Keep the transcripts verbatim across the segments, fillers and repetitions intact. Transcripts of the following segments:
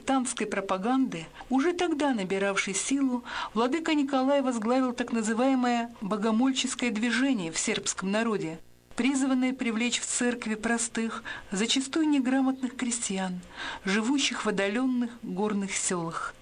септантской пропаганды, уже тогда набиравшей силу, владыка Николай возглавил так называемое «богомольческое движение» в сербском народе, призванное привлечь в церкви простых, зачастую неграмотных крестьян, живущих в отдаленных горных селах.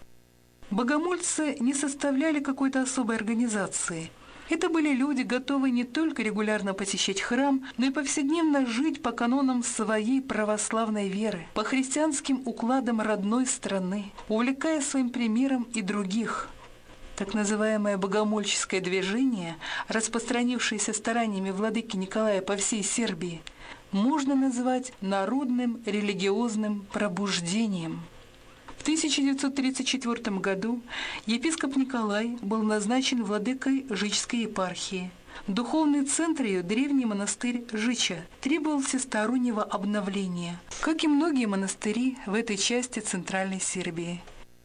Богомольцы не составляли какой-то особой организации. Это были люди, готовые не только регулярно посещать храм, но и повседневно жить по канонам своей православной веры, по христианским укладам родной страны, увлекая своим примером и других. Так называемое богомольческое движение, распространившееся стараниями владыки Николая по всей Сербии, можно назвать народным религиозным пробуждением. В тысяча девятьсот тридцать четвёртом году епископ Николай был назначен владыкой Жичской епархии. Духовный центр ее, древний монастырь Жича, требовал всестороннего обновления, как и многие монастыри в этой части Центральной Сербии.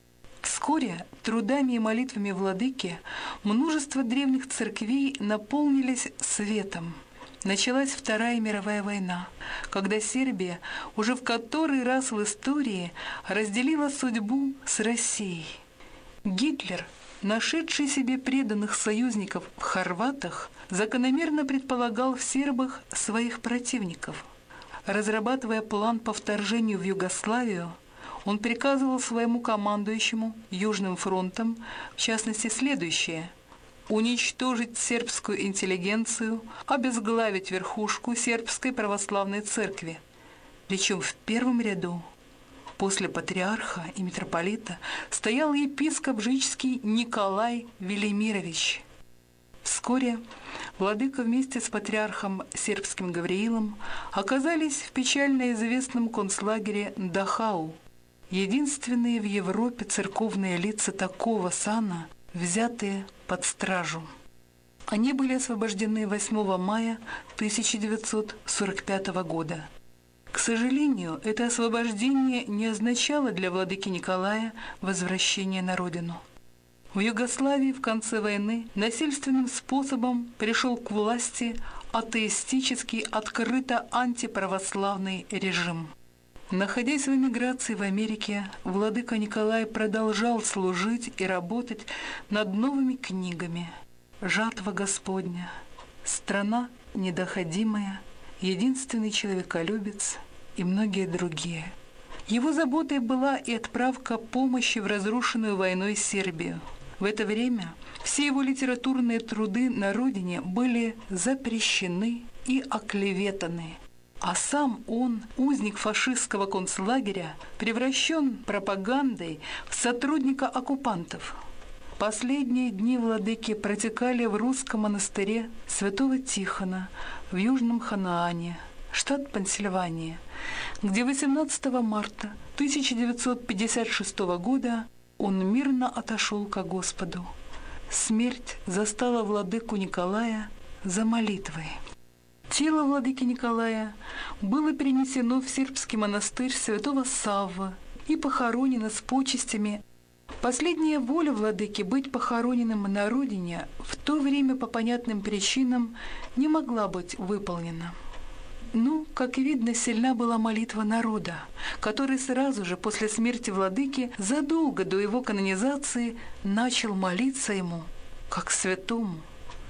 Вскоре трудами и молитвами владыки множество древних церквей наполнились светом. Началась Вторая мировая война, когда Сербия уже в который раз в истории разделила судьбу с Россией. Гитлер, нашедший себе преданных союзников в хорватах, закономерно предполагал в сербах своих противников. Разрабатывая план по вторжению в Югославию, он приказывал своему командующему Южным фронтом, в частности, следующее: уничтожить сербскую интеллигенцию, обезглавить верхушку сербской православной церкви. Причем в первом ряду, после патриарха и митрополита, стоял епископ жичский Николай Велимирович. Вскоре владыка вместе с патриархом сербским Гавриилом оказались в печально известном концлагере Дахау, единственные в Европе церковные лица такого сана, взятые под стражу. Они были освобождены восьмого мая тысяча девятьсот сорок пятого года. К сожалению, это освобождение не означало для владыки Николая возвращение на родину. В Югославии в конце войны насильственным способом пришел к власти атеистический, открыто антиправославный режим. Находясь в эмиграции в Америке, владыка Николай продолжал служить и работать над новыми книгами «Жатва Господня», «Страна недоходимая», «Единственный человеколюбец» и многие другие. Его заботой была и отправка помощи в разрушенную войной Сербию. В это время все его литературные труды на родине были запрещены и оклеветаны. А сам он, узник фашистского концлагеря, превращен пропагандой в сотрудника оккупантов. Последние дни владыки протекали в русском монастыре Святого Тихона в Южном Ханаане, штат Пенсильвания, где восемнадцатого марта тысяча девятьсот пятьдесят шестого года он мирно отошел ко Господу. Смерть застала владыку Николая за молитвой. Тело владыки Николая было перенесено в сербский монастырь Святого Саввы и похоронено с почестями. Последняя воля владыки быть похороненным на родине в то время по понятным причинам не могла быть выполнена. Ну, как видно, сильна была молитва народа, который сразу же после смерти владыки, задолго до его канонизации, начал молиться ему как святому.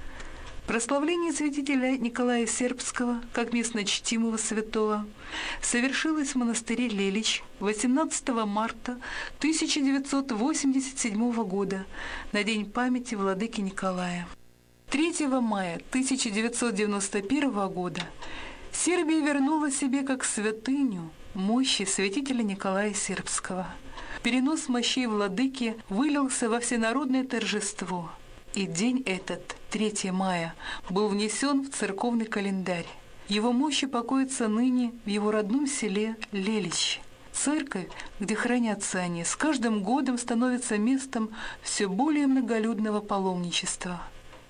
Прославление святителя Николая Сербского, как местно чтимого святого, совершилось в монастыре Лелич восемнадцатого марта тысяча девятьсот восемьдесят седьмого года на день памяти владыки Николая. третьего мая тысяча девятьсот девяносто первого года Сербия вернула себе как святыню мощи святителя Николая Сербского. Перенос мощей владыки вылился во всенародное торжество, и день этот, третьего мая, был внесен в церковный календарь. Его мощи покоятся ныне в его родном селе Лелич. Церковь, где хранятся они, с каждым годом становится местом все более многолюдного паломничества.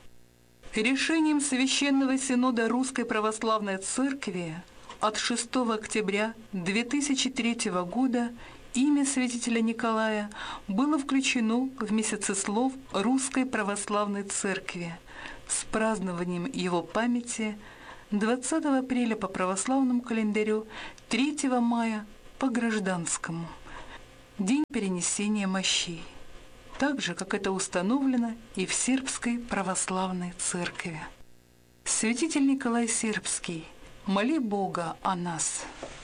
Решением Священного Синода Русской Православной Церкви от шестого октября две тысячи третьего года имя святителя Николая было включено в месяцеслов Русской Православной Церкви с празднованием его памяти двадцатого апреля по православному календарю, третьего мая по гражданскому. день перенесения мощей, так же, как это установлено и в Сербской православной церкви. Святитель Николай Сербский, моли Бога о нас.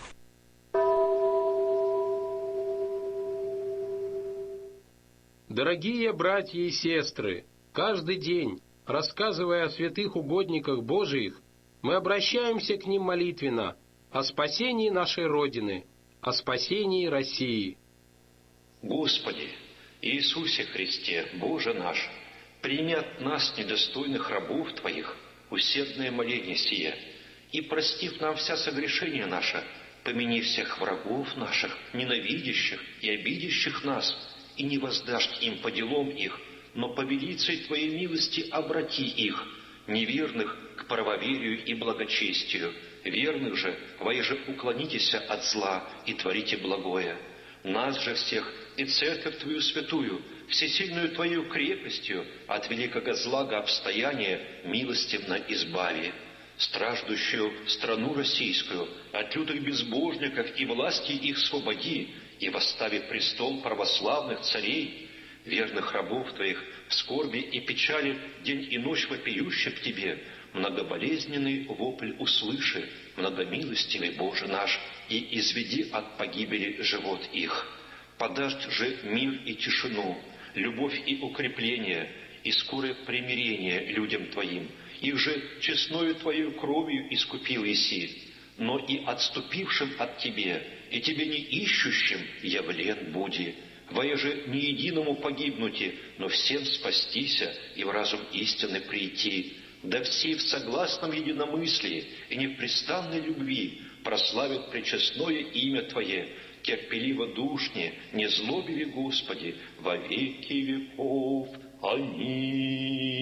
Дорогие братья и сестры, каждый день, рассказывая о святых угодниках Божиих, мы обращаемся к ним молитвенно о спасении нашей Родины, о спасении России. Господи, Иисусе Христе, Боже наш, прими от нас, недостойных рабов Твоих, усердное моление сие, и, простив нам вся согрешения наша, помяни всех врагов наших, ненавидящих и обидящих нас, и не воздашь им по делам их, но по велицей Твоей милости обрати их, неверных к правоверию и благочестию, верных же, воеже уклонитесь от зла и творите благое. Нас же всех и церковь Твою святую, всесильную Твою крепостью от великого злага обстояния милостивно избави. Страждущую страну российскую от лютых безбожников и власти их свободи, и восстави престол православных царей, верных рабов Твоих в скорби и печали день и ночь вопиющих к Тебе, многоболезненный вопль услыши, многомилостивый Боже наш, и изведи от погибели живот их. Подашь же мир и тишину, любовь и укрепление, и скорое примирение людям Твоим. Их же честною Твоею кровью искупил Иси, но и отступившим от Тебе, и Тебе не ищущим явлен буди. Воеже не единому погибнути, но всем спастися и в разум истины прийти. Да все в согласном единомыслии и непрестанной любви прославят пречестное имя Твое, терпеливо душне, не злобили, Господи, во веки веков. Аминь.